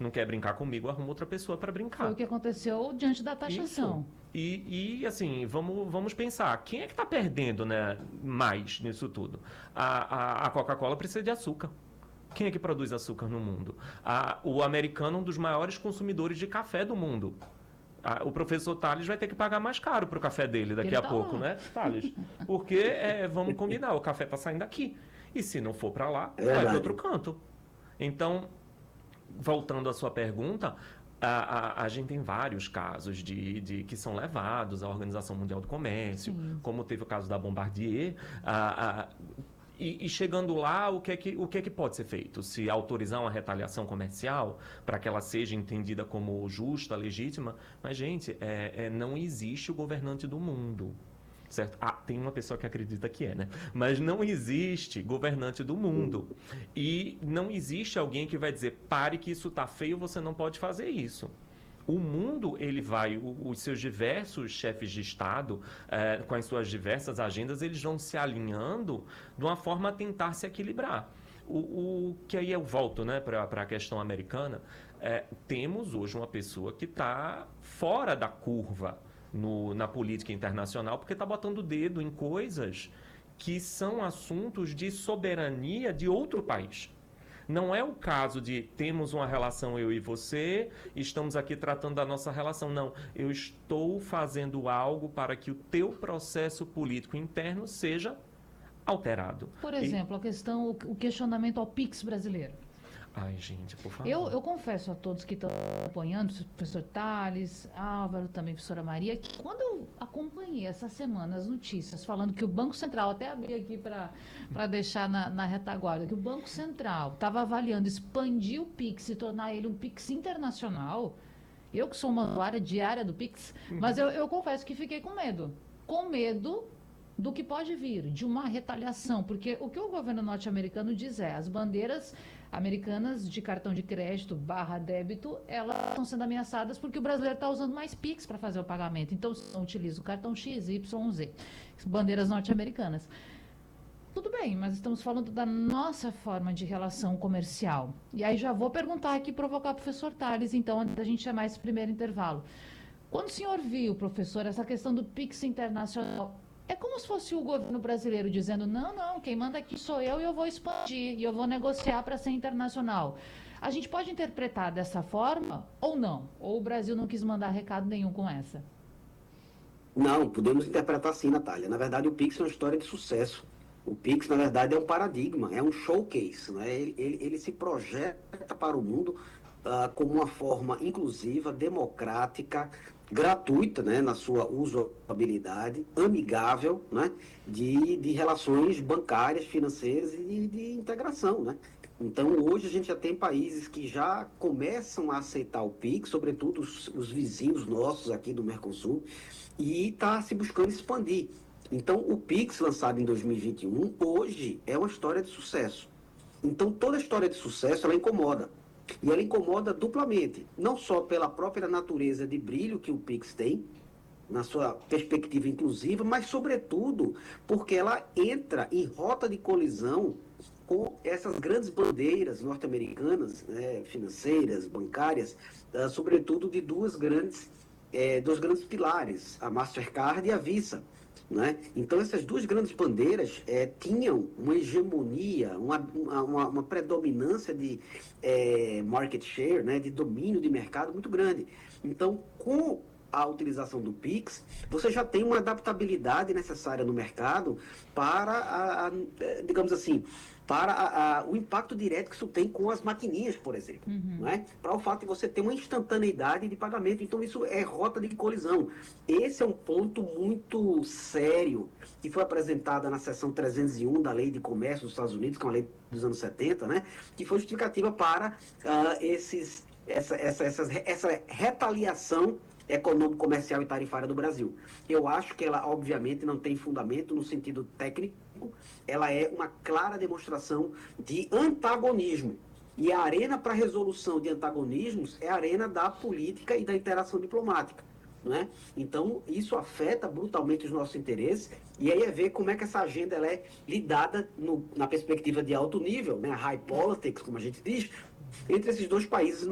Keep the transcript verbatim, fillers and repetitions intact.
Não quer brincar comigo, arruma outra pessoa para brincar. Foi o que aconteceu diante da taxação. E, e, assim, vamos, vamos pensar, quem é que está perdendo, né, mais nisso tudo? A, a, a Coca-Cola precisa de açúcar. Quem é que produz açúcar no mundo? A, o americano é um dos maiores consumidores de café do mundo. A, o professor Tales vai ter que pagar mais caro para o café dele daqui Ele a tá pouco, lá. né, Tales? Porque, é, vamos combinar, o café está saindo daqui. E se não for para lá, É vai verdade. para outro canto. Então, voltando à sua pergunta, a, a, a gente tem vários casos de, de, que são levados à Organização Mundial do Comércio, Sim. como teve o caso da Bombardier. A, a, e, e chegando lá, o que, é que, o que é que pode ser feito? Se autorizar uma retaliação comercial para que ela seja entendida como justa, legítima? Mas, gente, é, é, não existe o governante do mundo. Certo? Ah, tem uma pessoa que acredita que é, né? Mas não existe governante do mundo. E não existe alguém que vai dizer, pare que isso tá feio, você não pode fazer isso. O mundo, ele vai, o- os seus diversos chefes de Estado, eh, com as suas diversas agendas, eles vão se alinhando de uma forma a tentar se equilibrar. O, o que aí eu volto, né, para a questão americana, eh, temos hoje uma pessoa que está fora da curva no- na política internacional, porque está botando o dedo em coisas que são assuntos de soberania de outro país. Não é o caso de temos uma relação eu e você, estamos aqui tratando da nossa relação. Não, eu estou fazendo algo para que o teu processo político interno seja alterado. Por E- exemplo, a questão, o o questionamento ao Pix brasileiro. Ai, gente, por favor. Eu, eu confesso a todos que estão acompanhando, o professor Tales, Álvaro, também a professora Maria, que quando eu acompanhei essa semana as notícias falando que o Banco Central, até abri aqui para deixar na, na retaguarda, que o Banco Central estava avaliando expandir o Pix e tornar ele um Pix internacional, eu que sou uma usuária diária do Pix, mas eu, eu confesso que fiquei com medo. Com medo do que pode vir, de uma retaliação, porque o que o governo norte-americano diz é, as bandeiras americanas de cartão de crédito barra débito, elas estão sendo ameaçadas porque o brasileiro está usando mais Pix para fazer o pagamento, então se não utiliza o cartão X, Y, Z, bandeiras norte-americanas. Tudo bem, mas estamos falando da nossa forma de relação comercial. E aí já vou perguntar aqui, provocar o professor Tales, então, antes da gente chamar esse primeiro intervalo. Quando o senhor viu, professor, essa questão do Pix internacional, é como se fosse o governo brasileiro dizendo, não, não, quem manda aqui sou eu e eu vou expandir, e eu vou negociar para ser internacional. A gente pode interpretar dessa forma ou não? Ou o Brasil não quis mandar recado nenhum com essa? Não, podemos interpretar assim, Natália. Na verdade, o Pix é uma história de sucesso. O Pix, na verdade, é um paradigma, é um showcase, né? Ele, ele, ele se projeta para o mundo ah, como uma forma inclusiva, democrática, gratuita, né, na sua usabilidade, amigável, né, de, de relações bancárias, financeiras e de, de integração, né? Então, hoje a gente já tem países que já começam a aceitar o Pix, sobretudo os, os vizinhos nossos aqui do Mercosul, e está se buscando expandir. Então, o Pix, lançado em dois mil e vinte e um, hoje é uma história de sucesso. Então, toda história de sucesso, ela incomoda. E ela incomoda duplamente, não só pela própria natureza de brilho que o Pix tem, na sua perspectiva inclusiva, mas, sobretudo, porque ela entra em rota de colisão com essas grandes bandeiras norte-americanas, né, financeiras, bancárias, uh, sobretudo de duas grandes, eh, dois grandes pilares, a Mastercard e a Visa. Né? Então, essas duas grandes bandeiras eh, tinham uma hegemonia, uma, uma, uma predominância de eh, market share, né, de domínio de mercado muito grande. Então, com a utilização do Pix, você já tem uma adaptabilidade necessária no mercado para, a, a, digamos assim, para a, a, o impacto direto que isso tem com as maquininhas, por exemplo. Uhum. Não é? Para o fato de você ter uma instantaneidade de pagamento. Então, isso é rota de colisão. Esse é um ponto muito sério que foi apresentada na seção trezentos e um da Lei de Comércio dos Estados Unidos, que é uma lei dos anos setenta, né? Que foi justificativa para uh, esses, essa, essa, essa, essa retaliação econômico-comercial e tarifária do Brasil. Eu acho que ela, obviamente, não tem fundamento no sentido técnico, ela é uma clara demonstração de antagonismo. E a arena para resolução de antagonismos é a arena da política e da interação diplomática. Né? Então, isso afeta brutalmente os nossos interesses, e aí é ver como é que essa agenda ela é lidada no, na perspectiva de alto nível, né? High politics, como a gente diz, entre esses dois países